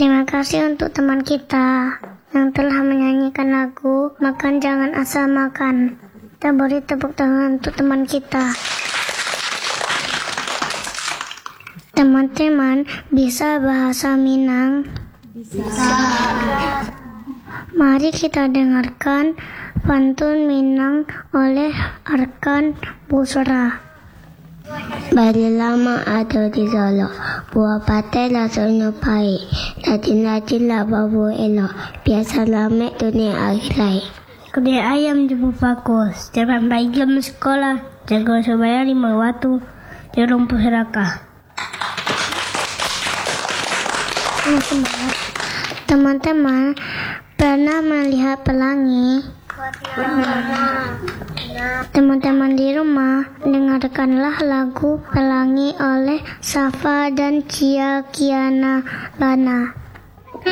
Terima kasih untuk teman kita yang telah menyanyikan lagu Makan Jangan Asal Makan. Kita beri tepuk tangan untuk teman kita. Teman-teman bisa bahasa Minang? Bisa. Mari kita dengarkan pantun Minang oleh Arkan Busra. Bali lama ada di Solo, buah pate rasanya pahit, rajin-rajin lah babu elok, biasa lama dunia akhirat. Kuda ayam jemput bagus, jangan baik jam sekolah, jaga supaya 5 waktu, di rumput serakah. Teman-teman pernah melihat pelangi? Teman-teman di rumah, dengarkanlah lagu Pelangi oleh Safa dan Cia Kiana Lana.